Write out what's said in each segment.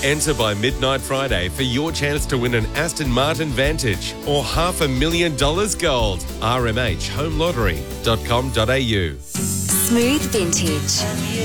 Enter by midnight Friday for your chance to win an Aston Martin Vantage or $500,000 gold. rmhhomelottery.com.au. Smooth Vintage.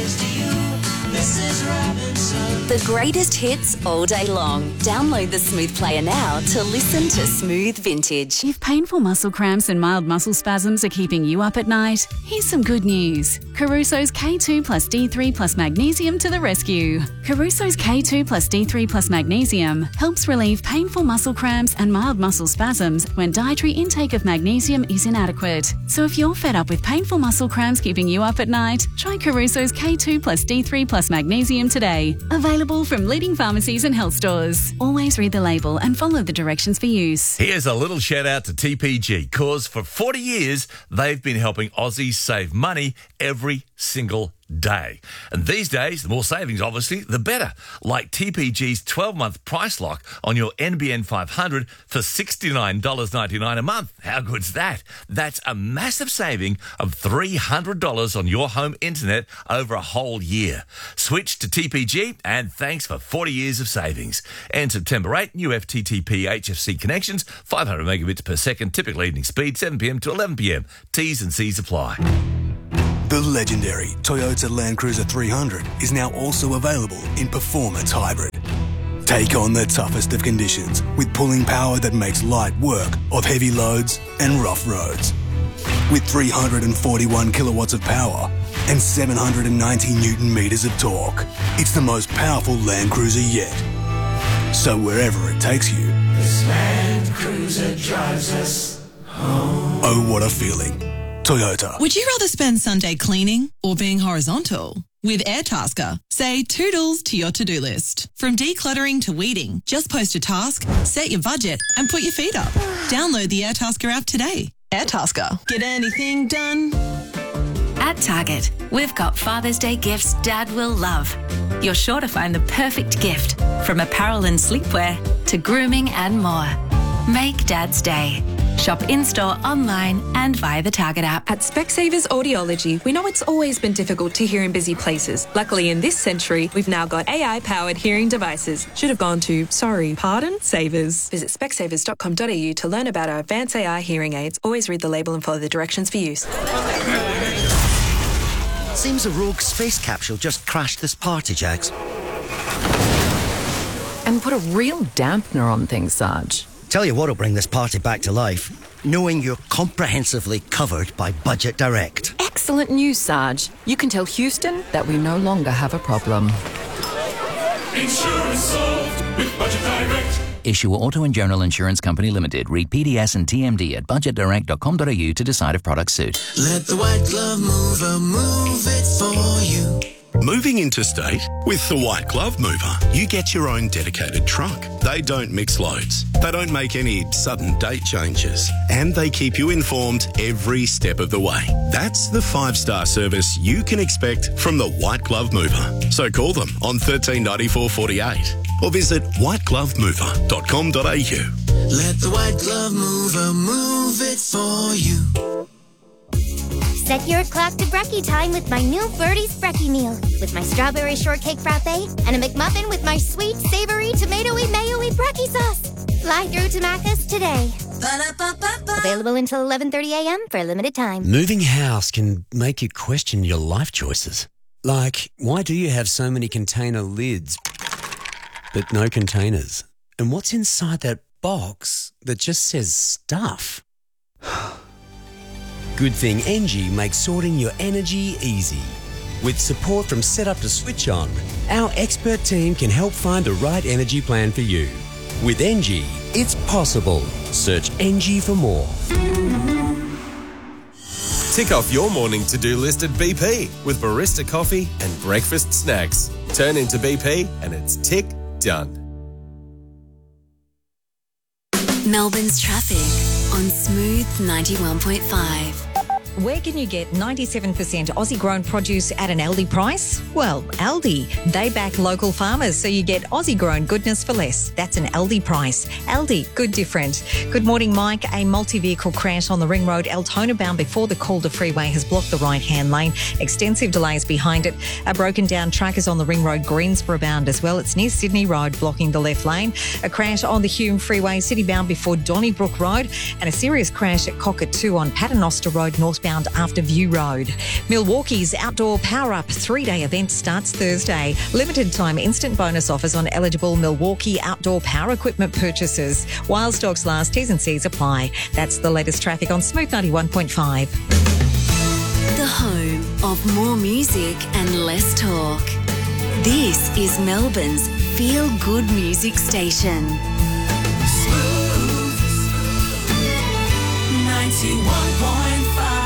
The greatest hits all day long. Download the Smooth Player now to listen to Smooth Vintage. If painful muscle cramps and mild muscle spasms are keeping you up at night, here's some good news. Caruso's K2 plus D3 plus magnesium to the rescue. Caruso's K2 plus D3 plus magnesium helps relieve painful muscle cramps and mild muscle spasms when dietary intake of magnesium is inadequate. So if you're fed up with painful muscle cramps keeping you up at night, try Caruso's K2 plus D3 plus magnesium today. Available from leading pharmacies and health stores. Always read the label and follow the directions for use. Here's a little shout out to TPG, cause for 40 years they've been helping Aussies save money every single day. And these days, the more savings, obviously, the better. Like TPG's 12-month price lock on your NBN 500 for $69.99 a month. How good's that? That's a massive saving of $300 on your home internet over a whole year. Switch to TPG and thanks for 40 years of savings. And September 8, new FTTP HFC connections, 500 megabits per second, typical evening speed, 7 p.m. to 11 p.m. T's and C's apply. The legendary Toyota Land Cruiser 300 is now also available in Performance Hybrid. Take on the toughest of conditions with pulling power that makes light work of heavy loads and rough roads. With 341 kilowatts of power and 790 Newton meters of torque, it's the most powerful Land Cruiser yet. So wherever it takes you, this Land Cruiser drives us home. Oh, what a feeling. Toyota. Would you rather spend Sunday cleaning or being horizontal? With Airtasker, say toodles to your to-do list. From decluttering to weeding, just post a task, set your budget and put your feet up. Download the Airtasker app today. Airtasker. Get anything done. At Target, we've got Father's Day gifts Dad will love. You're sure to find the perfect gift, from apparel and sleepwear to grooming and more. Make Dad's day. Shop in-store, online and via the Target app. At Specsavers Audiology, we know it's always been difficult to hear in busy places. Luckily, in this century, we've now got AI-powered hearing devices. Should have gone to, Savers. Visit specsavers.com.au to learn about our advanced AI hearing aids. Always read the label and follow the directions for use. Seems a rogue space capsule just crashed this party, Jags. And put a real dampener on things, Sarge. Tell you what'll bring this party back to life. Knowing you're comprehensively covered by Budget Direct. Excellent news, Sarge. You can tell Houston that we no longer have a problem. Insurance solved with Budget Direct. Issue Auto and General Insurance Company Limited. Read PDS and TMD at budgetdirect.com.au to decide if products suit. Let the White Glove Mover move it for you. Moving interstate? With the White Glove Mover, you get your own dedicated truck. They don't mix loads. They don't make any sudden date changes. And they keep you informed every step of the way. That's the 5-star service you can expect from the White Glove Mover. So call them on 139448 or visit whiteglovemover.com.au. Let the White Glove Mover move it for you. Set your clock to brekkie time with my new Birdie's Brekkie meal. With my strawberry shortcake frappe and a McMuffin with my sweet, savory, tomatoey, mayo-y brekkie sauce. Fly through to Macca's today. Ba-da-ba-ba-ba. Available until 11:30 a.m. for a limited time. Moving house can make you question your life choices. Like, why do you have so many container lids but no containers? And what's inside that box that just says stuff? Good thing Engie makes sorting your energy easy. With support from setup to switch on, our expert team can help find the right energy plan for you. With Engie, it's possible. Search Engie for more. Tick off your morning to-do list at BP with barista coffee and breakfast snacks. Turn into BP and it's tick done. Melbourne's traffic on Smooth 91.5. Where can you get 97% Aussie-grown produce at an Aldi price? Well, Aldi. They back local farmers, so you get Aussie-grown goodness for less. That's an Aldi price. Aldi, good different. Good morning, Mike. A multi-vehicle crash on the Ring Road, Altona bound before the Calder Freeway has blocked the right-hand lane. Extensive delays behind it. A broken down truck is on the Ring Road, Greensboro bound as well. It's near Sydney Road, blocking the left lane. A crash on the Hume Freeway, City bound before Donnybrook Road. And a serious crash at Cockatoo on Paternoster Road, northbound after View Road. Milwaukee's Outdoor Power Up 3-day event starts Thursday. Limited time instant bonus offers on eligible Milwaukee outdoor power equipment purchases. While stocks last, T's and C's apply. That's the latest traffic on Smooth 91.5. The home of more music and less talk. This is Melbourne's Feel Good Music Station. Smooth 91.5.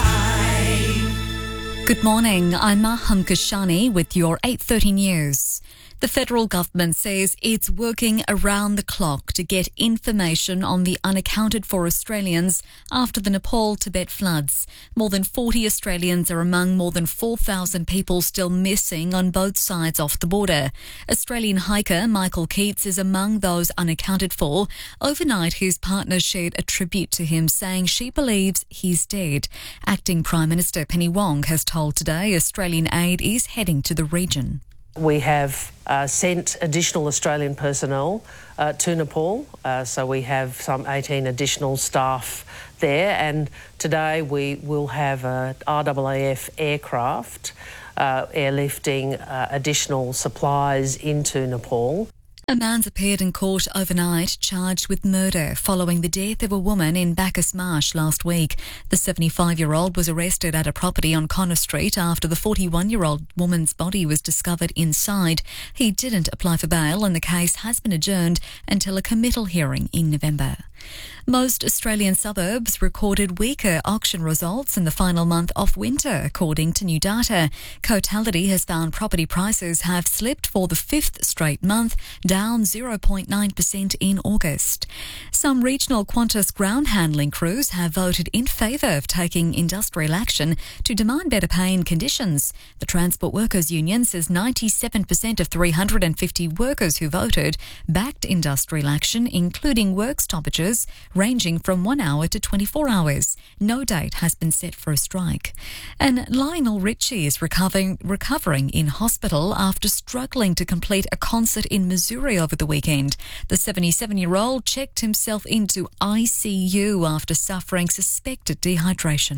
Good morning, I'm Maham Kashani with your 8:30 news. The federal government says it's working around the clock to get information on the unaccounted for Australians after the Nepal-Tibet floods. More than 40 Australians are among more than 4,000 people still missing on both sides of the border. Australian hiker Michael Keats is among those unaccounted for. Overnight, his partner shared a tribute to him, saying she believes he's dead. Acting Prime Minister Penny Wong has told Today Australian aid is heading to the region. We have sent additional Australian personnel to Nepal, so we have some 18 additional staff there, and today we will have a RAAF aircraft airlifting additional supplies into Nepal. A man's appeared in court overnight charged with murder following the death of a woman in Bacchus Marsh last week. The 75-year-old was arrested at a property on Connor Street after the 41-year-old woman's body was discovered inside. He didn't apply for bail and the case has been adjourned until a committal hearing in November. Most Australian suburbs recorded weaker auction results in the final month of winter, according to new data. Cotality has found property prices have slipped for the fifth straight month, down 0.9% in August. Some regional Qantas ground handling crews have voted in favour of taking industrial action to demand better pay and conditions. The Transport Workers Union says 97% of 350 workers who voted backed industrial action, including work stoppages ranging from 1 hour to 24 hours. No date has been set for a strike. And Lionel Richie is recovering in hospital after struggling to complete a concert in Missouri over the weekend. The 77-year-old checked himself into ICU after suffering suspected dehydration.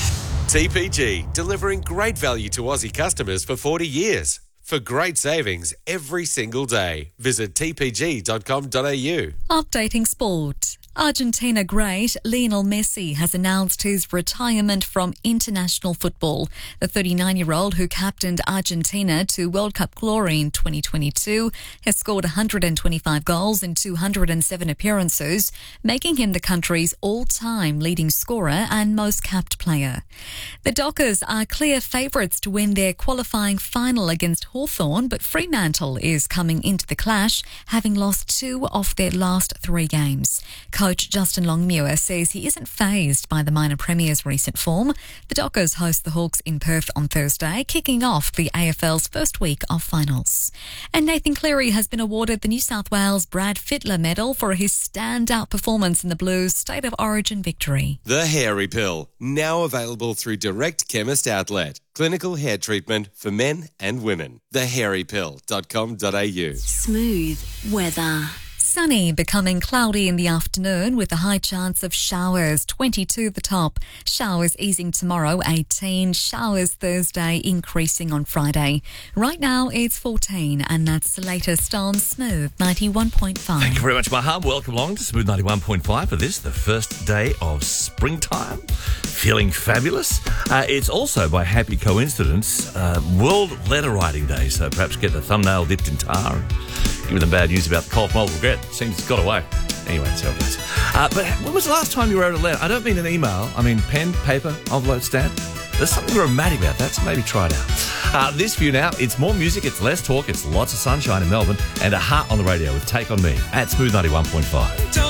TPG, delivering great value to Aussie customers for 40 years. For great savings every single day, visit tpg.com.au. Updating sport. Argentina great Lionel Messi has announced his retirement from international football. The 39-year-old who captained Argentina to World Cup glory in 2022 has scored 125 goals in 207 appearances, making him the country's all-time leading scorer and most capped player. The Dockers are clear favourites to win their qualifying final against Hawthorn, but Fremantle is coming into the clash, having lost 2 of their last 3 games. Coach Justin Longmuir says he isn't fazed by the minor premier's recent form. The Dockers host the Hawks in Perth on Thursday, kicking off the AFL's first week of finals. And Nathan Cleary has been awarded the New South Wales Brad Fittler Medal for his standout performance in the Blues' State of Origin victory. The Hairy Pill, now available through Direct Chemist Outlet. Clinical hair treatment for men and women. thehairypill.com.au. Smooth weather. Sunny, becoming cloudy in the afternoon with a high chance of showers, 22 the top. Showers easing tomorrow, 18. Showers Thursday, increasing on Friday. Right now it's 14 and that's the latest on Smooth 91.5. Thank you very much, Maham. Welcome along to Smooth 91.5 for this, the first day of springtime. Feeling fabulous. It's also, by happy coincidence, World Letter Writing Day, so perhaps get the thumbnail dipped in tar and give them bad news about the Cold Mold Regret. Seems it's got away. Anyway, that's how it is. But when was the last time you wrote a letter? I don't mean an email. I mean pen, paper, envelope, stamp. There's something romantic about that, so maybe try it out. This for you now. It's more music, it's less talk, it's lots of sunshine in Melbourne, and a heart on the radio with Take On Me at Smooth 91.5.